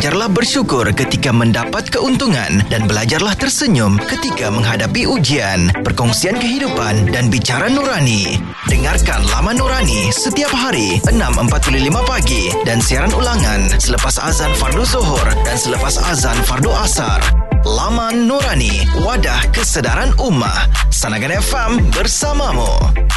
Belajarlah bersyukur ketika mendapat keuntungan dan belajarlah tersenyum ketika menghadapi ujian. Perkongsian kehidupan dan bicara nurani. Dengarkan Laman Nurani setiap hari 6.45 pagi dan siaran ulangan selepas azan fardu zuhur dan selepas azan fardu asar. Laman Nurani, wadah kesedaran ummah. Sanagan FM bersamamu.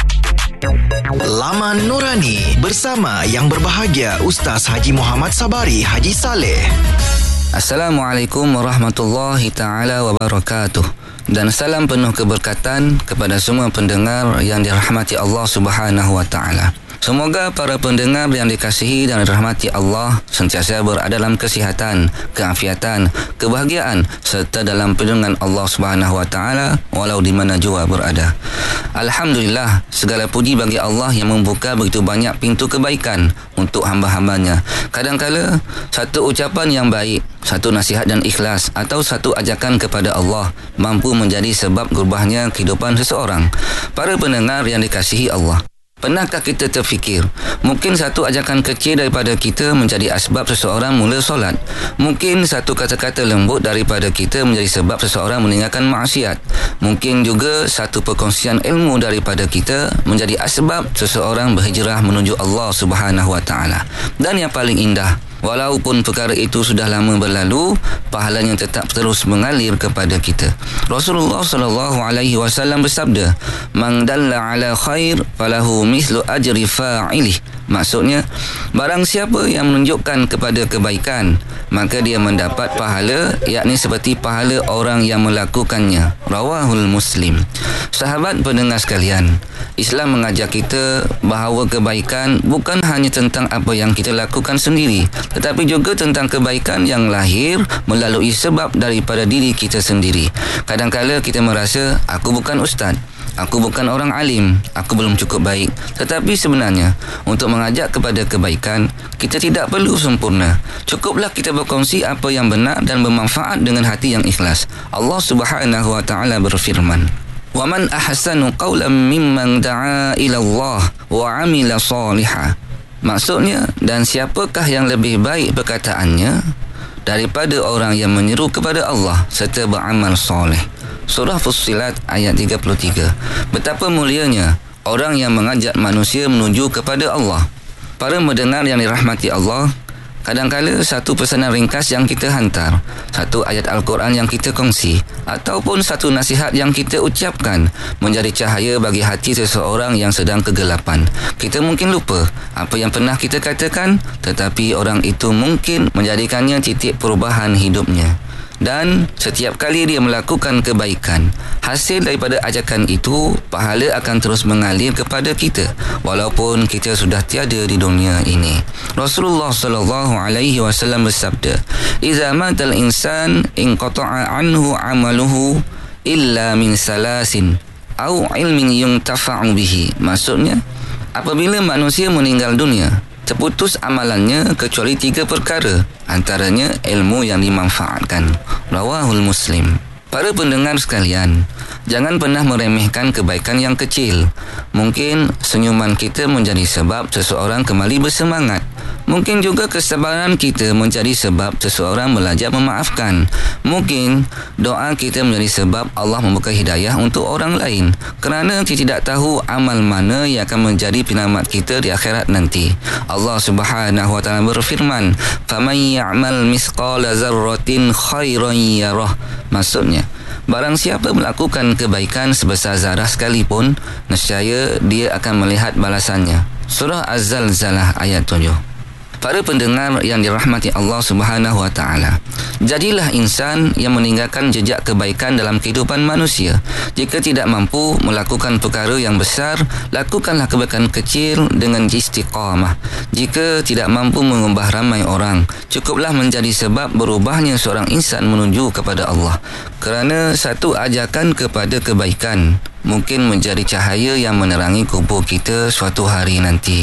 Laman Nurani bersama yang berbahagia Ustaz Haji Muhammad Sabari Haji Saleh. Assalamualaikum warahmatullahi ta'ala wabarakatuh. Dan salam penuh keberkatan kepada semua pendengar yang dirahmati Allah Subhanahu wa ta'ala. Semoga para pendengar yang dikasihi dan dirahmati Allah sentiasa berada dalam kesihatan, keafiatan, kebahagiaan serta dalam perlindungan Allah Subhanahu wa taala walau di mana jua berada. Alhamdulillah, segala puji bagi Allah yang membuka begitu banyak pintu kebaikan untuk hamba-hambanya. Kadang-kala satu ucapan yang baik, satu nasihat dan ikhlas atau satu ajakan kepada Allah mampu menjadi sebab berubahnya kehidupan seseorang. Para pendengar yang dikasihi Allah, pernahkah kita terfikir, mungkin satu ajakan kecil daripada kita menjadi asbab seseorang mula solat? Mungkin satu kata-kata lembut daripada kita menjadi sebab seseorang meninggalkan maksiat. Mungkin juga satu perkongsian ilmu daripada kita menjadi asbab seseorang berhijrah menuju Allah Subhanahu wa taala. Dan yang paling indah, walaupun perkara itu sudah lama berlalu, pahalanya tetap terus mengalir kepada kita. Rasulullah sallallahu alaihi wasallam bersabda, "Man dalla ala khair falahu mislu ajri fa'ilih." Maksudnya, barang siapa yang menunjukkan kepada kebaikan, maka dia mendapat pahala, yakni seperti pahala orang yang melakukannya. Rawahul Muslim. Sahabat pendengar sekalian, Islam mengajak kita bahawa kebaikan bukan hanya tentang apa yang kita lakukan sendiri, tetapi juga tentang kebaikan yang lahir melalui sebab daripada diri kita sendiri. Kadang-kala kita merasa, aku bukan ustaz, aku bukan orang alim, aku belum cukup baik. Tetapi sebenarnya, untuk mengajak kepada kebaikan, kita tidak perlu sempurna. Cukuplah kita berkongsi apa yang benar dan bermanfaat dengan hati yang ikhlas. Allah Subhanahu wa taala berfirman, "Wa man ahsanu qawlan mimman da'a ila Allah wa 'amila shalihan." Maksudnya, dan siapakah yang lebih baik perkataannya daripada orang yang menyeru kepada Allah serta beramal soleh. Surah Fussilat ayat 33. Betapa mulianya orang yang mengajak manusia menuju kepada Allah. Para mendengar yang dirahmati Allah, kadang-kala satu pesanan ringkas yang kita hantar, satu ayat Al-Quran yang kita kongsi, ataupun satu nasihat yang kita ucapkan menjadi cahaya bagi hati seseorang yang sedang kegelapan. Kita mungkin lupa apa yang pernah kita katakan, tetapi orang itu mungkin menjadikannya titik perubahan hidupnya. Dan setiap kali dia melakukan kebaikan, hasil daripada ajakan itu, pahala akan terus mengalir kepada kita walaupun kita sudah tiada di dunia ini. Rasulullah sallallahu alaihi wasallam bersabda, "Idza matal insan inqata'a anhu 'amaluhu illa min salasin au ilmin yuntafa'u bihi." Maksudnya, apabila manusia meninggal dunia, terputus amalannya kecuali 3 perkara, antaranya ilmu yang dimanfaatkan. Rawahul Muslim. Para pendengar sekalian, jangan pernah meremehkan kebaikan yang kecil. Mungkin senyuman kita menjadi sebab seseorang kembali bersemangat. Mungkin juga kesabaran kita menjadi sebab seseorang belajar memaafkan. Mungkin doa kita menjadi sebab Allah membuka hidayah untuk orang lain. Kerana kita tidak tahu amal mana yang akan menjadi penyelamat kita di akhirat nanti. Allah Subhanahu wa taala berfirman, "Faman ya'mal mithqala dzarratin khairan yarah." Maksudnya, barang siapa melakukan kebaikan sebesar zarah sekalipun, nescaya dia akan melihat balasannya. Surah Az-Zalzalah ayat 7. Para pendengar yang dirahmati Allah Subhanahu wa taala, jadilah insan yang meninggalkan jejak kebaikan dalam kehidupan manusia. Jika tidak mampu melakukan perkara yang besar, lakukanlah kebaikan kecil dengan istiqamah. Jika tidak mampu mengubah ramai orang, cukuplah menjadi sebab berubahnya seorang insan menuju kepada Allah. Kerana satu ajakan kepada kebaikan mungkin menjadi cahaya yang menerangi kubur kita suatu hari nanti.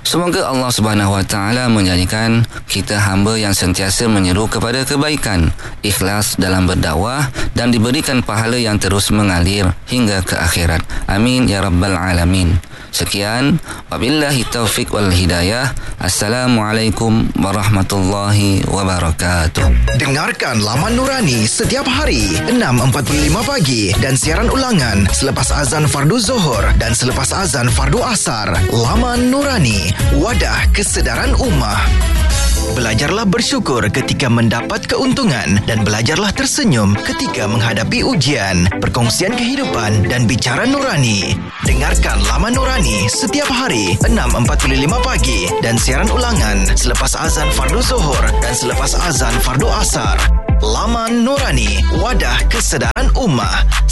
Semoga Allah Subhanahu Wa Taala menjadikan kita hamba yang sentiasa menyeru kepada kebaikan, ikhlas dalam berdakwah dan diberikan pahala yang terus mengalir hingga ke akhirat. Amin ya rabbal alamin. Sekian, wabillahi taufik wal hidayah. Assalamualaikum warahmatullahi wabarakatuh. Dengarkan Laman Nurani setiap hari 6.45 pagi dan siaran ulangan selepas azan fardu Zuhur dan selepas azan fardu Asar. Laman Nurani, wadah kesedaran ummah. Belajarlah bersyukur ketika mendapat keuntungan dan belajarlah tersenyum ketika menghadapi ujian. Perkongsian kehidupan dan bicara nurani. Dengarkan Laman Nurani setiap hari 6.45 pagi dan siaran ulangan selepas azan fardu Zuhur dan selepas azan fardu Asar. Laman Nurani, wadah kesedaran ummah.